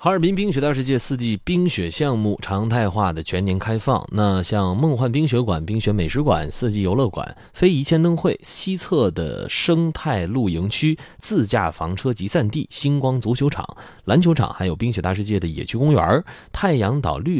哈尔滨冰雪大世界4季冰雪项目常态化的全年开放。那像梦幻冰雪馆、冰雪美食馆、4季游乐馆、非遗千灯会、西侧的生态露营区、自驾房车集散地、星光足球场、篮球场，还有冰雪大世界的野区公园、太阳岛绿